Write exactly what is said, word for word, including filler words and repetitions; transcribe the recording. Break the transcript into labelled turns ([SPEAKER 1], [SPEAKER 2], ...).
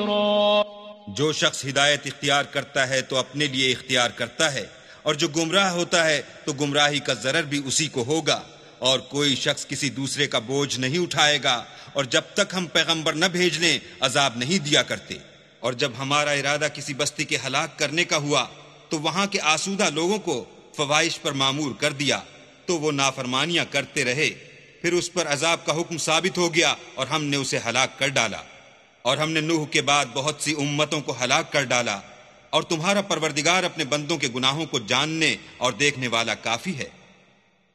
[SPEAKER 1] जो शख्स हिदायत इख्तियार करता है तो अपने लिए इख्तियार करता है, और जो गुमराह होता है तो गुमराही का ज़रर भी उसी को होगा, और कोई शख्स किसी दूसरे का बोझ नहीं उठाएगा, और जब तक हम पैगंबर न भेज लें अजाब नहीं दिया करते। और जब हमारा इरादा किसी बस्ती के हलाक करने का हुआ तो वहां के आसूदा लोगों को फवाहिश पर मामूर कर दिया, तो वो नाफरमानियां करते रहे। फिर उस पर अजाब का हुक्म साबित हो गया और हमने उसे हलाक कर डाला। और हमने नूह के बाद बहुत सी उम्मतों को हलाक कर डाला, और तुम्हारा परवरदिगार अपने बंदों के गुनाहों को जानने और देखने वाला काफी है।